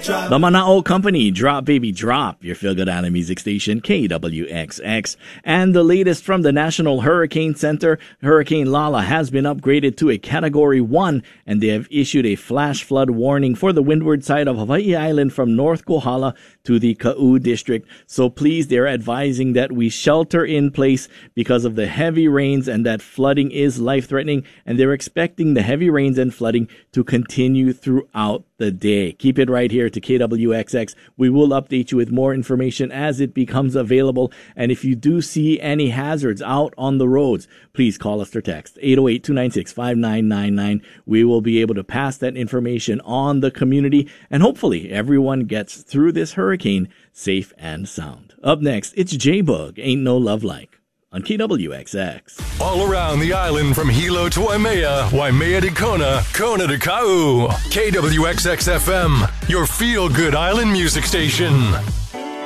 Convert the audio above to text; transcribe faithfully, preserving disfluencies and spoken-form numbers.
The Manao Company, Drop Baby Drop, your feel-good island music station, K W X X. And the latest from the National Hurricane Center, Hurricane Lala has been upgraded to a Category one, and they have issued a flash flood warning for the windward side of Hawaii Island from North Kohala to the Ka'u district. So please, they're advising that we shelter in place because of the heavy rains and that flooding is life-threatening, and they're expecting the heavy rains and flooding to continue throughout the day. Keep it right here to K W X X. We will update you with more information as it becomes available. And if you do see any hazards out on the roads, please call us or text eight oh eight, two nine six, five nine nine nine. We will be able to pass that information on the community, and hopefully everyone gets through this hurricane safe and sound. Up next, it's J-Bug, Ain't No Love Like, on K W X X. All around the island from Hilo to Waimea, Waimea to Kona, Kona to Kau. K W X X F M, your feel-good island music station.